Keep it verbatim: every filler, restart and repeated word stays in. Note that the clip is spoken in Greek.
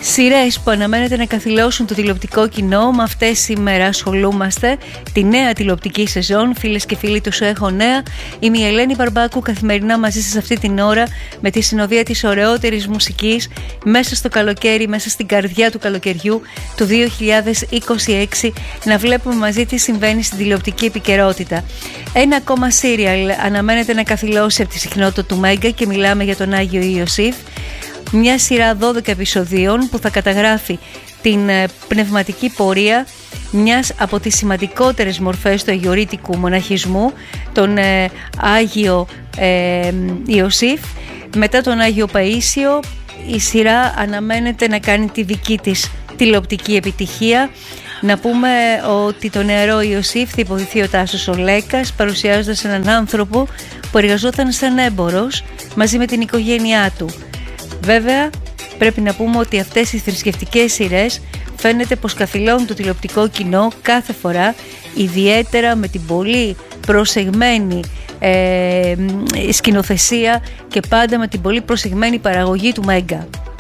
Σειρές που αναμένεται να καθυλώσουν το τηλεοπτικό κοινό, με αυτές σήμερα ασχολούμαστε. Τη νέα τηλεοπτική σεζόν, φίλες και φίλοι του Σου Έχω Νέα. Είμαι η Ελένη Μπαρμπάκου, καθημερινά μαζί σας αυτή την ώρα, με τη συνοδεία της ωραιότερης μουσικής, μέσα στο καλοκαίρι, μέσα στην καρδιά του καλοκαιριού του δύο χιλιάδες είκοσι έξι, να βλέπουμε μαζί τι συμβαίνει στην τηλεοπτική επικαιρότητα. Ένα ακόμα σύριαλ αναμένεται να καθυλώσει από τη συχνότητα του Μέγκα και μιλάμε για τον Άγιο Ιωσήφ. Μια σειρά δώδεκα επεισοδίων που θα καταγράφει την πνευματική πορεία μιας από τις σημαντικότερες μορφές του αγιορείτικου μοναχισμού, τον ε, Άγιο ε, Ιωσήφ. Μετά τον Άγιο Παΐσιο, η σειρά αναμένεται να κάνει τη δική της τηλεοπτική επιτυχία. Να πούμε ότι το νεαρό Ιωσήφ θα υποδηθεί ο Τάσος ο Λέκας, παρουσιάζοντας έναν άνθρωπο που εργαζόταν σαν έμπορος μαζί με την οικογένειά του. Βέβαια, πρέπει να πούμε ότι αυτές οι θρησκευτικές σειρές φαίνεται πως καθυλώνουν το τηλεοπτικό κοινό κάθε φορά, ιδιαίτερα με την πολύ προσεγμένη ε, σκηνοθεσία και πάντα με την πολύ προσεγμένη παραγωγή του Μέγκα.